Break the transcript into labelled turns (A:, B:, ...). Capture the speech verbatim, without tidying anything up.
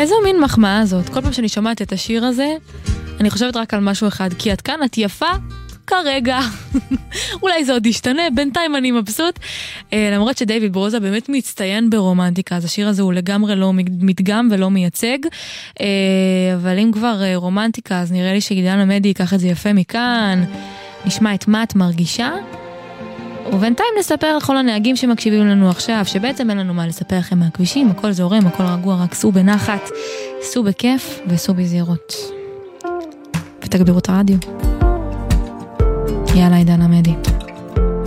A: איזו מין מחמאה זאת. כל פעם שאני שומעת את השיר הזה, אני חושבת רק על משהו אחד, כי את כאן, את יפה כרגע. אולי זה עוד ישתנה, בינתיים אני מבסוט. למרות שדייוויד ברוזה באמת מצטיין ברומנטיקה, אז השיר הזה הוא לגמרי לא מתגם ולא מייצג. אבל אם כבר רומנטיקה, אז נראה לי שגידן עמדי ייקח את זה יפה מכאן. נשמע את מה את מרגישה. ובינתיים נספר לכל הנהגים שמקשיבים לנו עכשיו, שבעצם אין לנו מה לספר לכם מהכבישים, הכל זורם, הכל רגוע, רק סעו בנחת, סעו בכיף וסעו בזהירות. ותגבירו את הרדיו. יאללה, עידן עמדי.